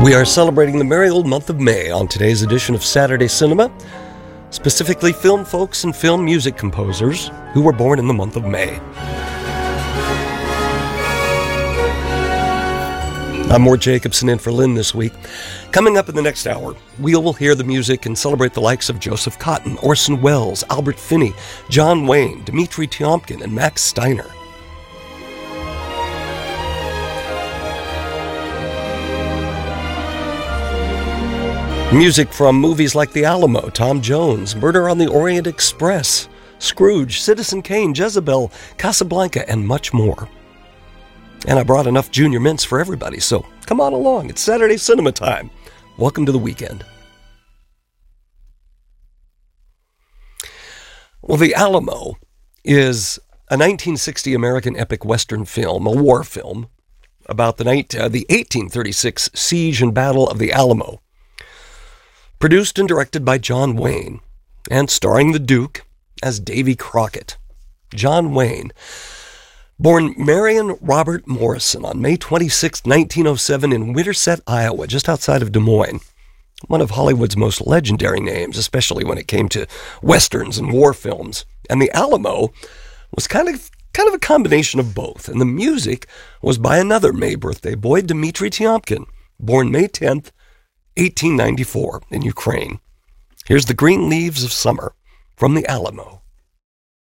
We are celebrating the merry old month of May on today's edition of Saturday Cinema, specifically film folks and film music composers who were born in the month of May. I'm Mort Jacobson in for Lynn this week. Coming up in the next hour, we will hear the music and celebrate the likes of Joseph Cotten, Orson Welles, Albert Finney, John Wayne, Dmitri Tiomkin, and Max Steiner. Music from movies like The Alamo, Tom Jones, Murder on the Orient Express, Scrooge, Citizen Kane, Jezebel, Casablanca, and much more. And I brought enough Junior Mints for everybody, so come on along. It's Saturday Cinema time. Welcome to the weekend. Well, The Alamo is a 1960 American epic Western film, a war film, about the 1836 siege and battle of the Alamo. Produced and directed by John Wayne, and starring the Duke as Davy Crockett. John Wayne, born Marion Robert Morrison on May 26, 1907 in Winterset, Iowa, just outside of Des Moines. One of Hollywood's most legendary names, especially when it came to westerns and war films. And The Alamo was kind of a combination of both. And the music was by another May birthday boy, Dmitri Tiomkin, born May 10th, 1894 in Ukraine. Here's The Green Leaves of Summer from The Alamo.